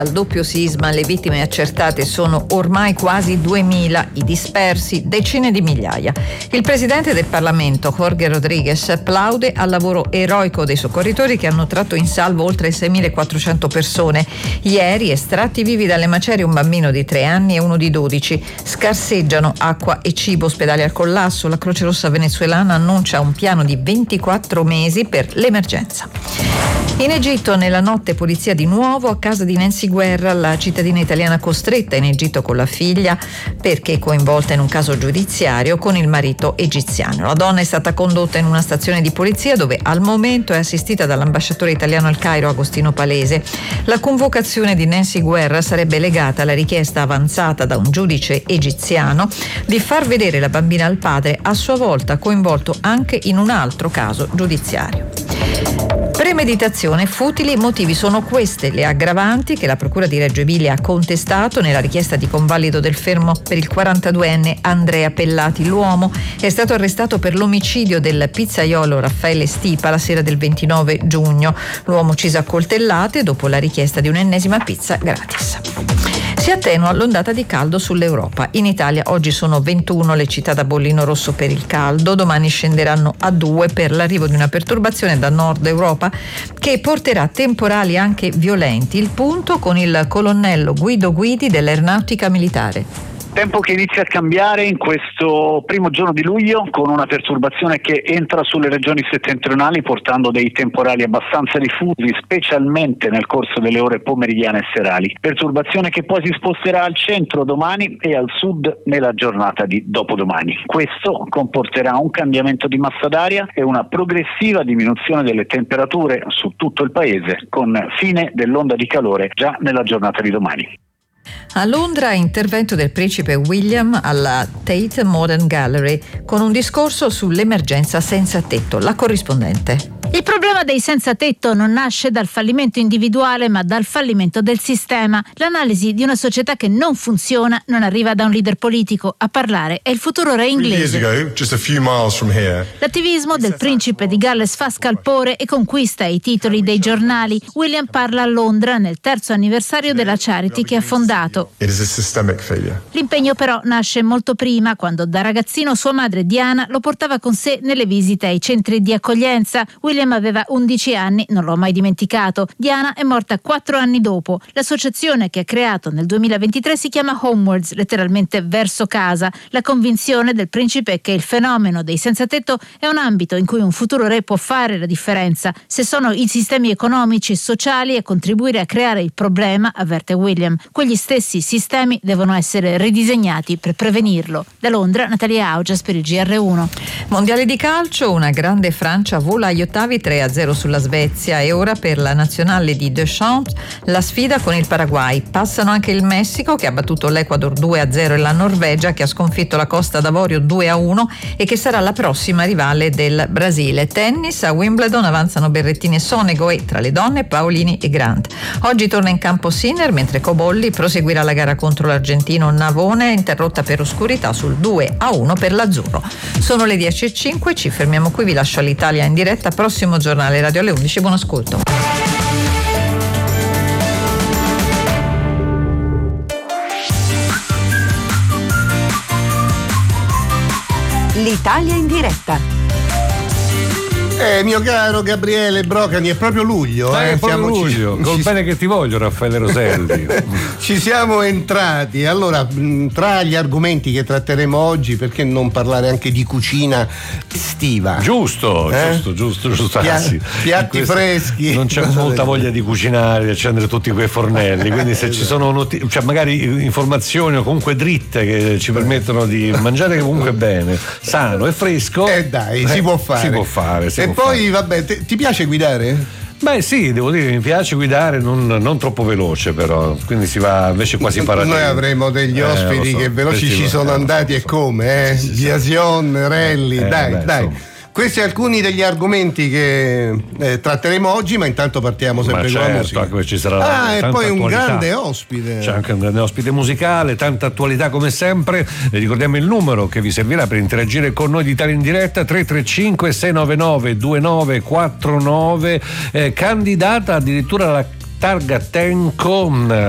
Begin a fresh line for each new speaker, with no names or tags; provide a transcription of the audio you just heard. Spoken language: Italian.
Al doppio sisma le vittime accertate sono ormai quasi 2000, i dispersi decine di migliaia. Il presidente del Parlamento, Jorge Rodríguez, plaude al lavoro eroico dei soccorritori che hanno tratto in salvo oltre 6.400 persone. Ieri, estratti vivi dalle macerie un bambino di 3 anni e uno di 12. Scarseggiano acqua e cibo, ospedali al collasso. La Croce Rossa venezuelana annuncia un piano di 24 mesi per l'emergenza. In Egitto, nella notte, polizia di nuovo a casa di Nancy Guerra, la cittadina italiana costretta in Egitto con la figlia perché coinvolta in un caso giudiziario con il marito egiziano. La donna è stata condotta in una stazione di polizia dove al momento è assistita dall'ambasciatore italiano al Cairo, Agostino Palese. La convocazione di Nancy Guerra sarebbe legata alla richiesta avanzata da un giudice egiziano di far vedere la bambina al padre, a sua volta coinvolto anche in un altro caso giudiziario. Premeditazione, futili motivi, sono queste le aggravanti che la Procura di Reggio Emilia ha contestato nella richiesta di convalido del fermo per il 42enne Andrea Pellati. L'uomo è stato arrestato per l'omicidio del pizzaiolo Raffaele Stipa la sera del 29 giugno. L'uomo ucciso a coltellate dopo la richiesta di un'ennesima pizza gratis. Si attenua l'ondata di caldo sull'Europa. In Italia oggi sono 21 le città da bollino rosso per il caldo, domani scenderanno a 2 per l'arrivo di una perturbazione da nord Europa che porterà temporali anche violenti. Il punto con il colonnello Guido Guidi dell'Aeronautica Militare.
Tempo che inizia a cambiare in questo primo giorno di luglio con una perturbazione che entra sulle regioni settentrionali portando dei temporali abbastanza diffusi, specialmente nel corso delle ore pomeridiane e serali. Perturbazione che poi si sposterà al centro domani e al sud nella giornata di dopodomani. Questo comporterà un cambiamento di massa d'aria e una progressiva diminuzione delle temperature su tutto il paese, con fine dell'onda di calore già nella giornata di domani.
A Londra, intervento del principe William alla Tate Modern Gallery con un discorso sull'emergenza senza tetto. La corrispondente.
Il problema dei senza tetto non nasce dal fallimento individuale ma dal fallimento del sistema. L'analisi di una società che non funziona non arriva da un leader politico. A parlare è il futuro re inglese. L'attivismo del principe di Galles fa scalpore e conquista i titoli dei giornali. William parla a Londra nel 3° anniversario della charity che ha fondato. L'impegno però nasce molto prima, quando da ragazzino sua madre Diana lo portava con sé nelle visite ai centri di accoglienza. William aveva 11 anni, non l'ho mai dimenticato. Diana è morta 4 anni dopo. L'associazione che ha creato nel 2023 si chiama Homewards, letteralmente verso casa. La convinzione del principe è che il fenomeno dei senza tetto è un ambito in cui un futuro re può fare la differenza, se sono i sistemi economici e sociali a contribuire a creare il problema, avverte William. Quegli stessi sistemi devono essere ridisegnati per prevenirlo. Da Londra, Natalia Augias per il GR1.
Mondiale di calcio, una grande Francia vola agli ottavi 3-0 sulla Svezia e ora per la nazionale di Deschamps la sfida con il Paraguay. Passano anche il Messico che ha battuto l'Ecuador 2-0 e la Norvegia che ha sconfitto la Costa d'Avorio 2-1 e che sarà la prossima rivale del Brasile. Tennis, a Wimbledon avanzano Berrettini e Sonego e tra le donne Paolini e Grant. Oggi torna in campo Sinner mentre Cobolli proseguirà la gara contro l'argentino Navone, interrotta per oscurità sul 2-1 per l'azzurro. Sono le 10:05, ci fermiamo qui, vi lascio all'Italia in diretta. Prossimo giornale radio alle 11, buon ascolto.
L'Italia in diretta.
Mio caro Gabriele Brocani, è proprio luglio.
È proprio luglio, col bene che ti voglio, Raffaele Roselli.
Ci siamo entrati. Allora, tra gli argomenti che tratteremo oggi, perché non parlare anche di cucina estiva?
Giusto.
Piatti freschi.
Non c'è molta voglia di cucinare, di accendere tutti quei fornelli, quindi se ci sono magari informazioni o comunque dritte che ci permettono di mangiare comunque bene, sano e fresco.
Si può fare. E poi, vabbè, ti piace guidare?
Beh sì, devo dire, mi piace guidare, non troppo veloce però, quindi si va invece quasi parallelo.
Noi avremo degli ospiti che veloci ci sono andati e come, Biasion, Rally, dai. Questi alcuni degli argomenti che tratteremo oggi, ma intanto partiamo sempre con la musica.
Anche ci sarà
e poi un
attualità.
Grande ospite.
C'è anche un grande ospite musicale, tanta attualità come sempre. Ricordiamo il numero che vi servirà per interagire con noi di Italia in diretta: 335 699 2949, candidata addirittura alla targa Tenco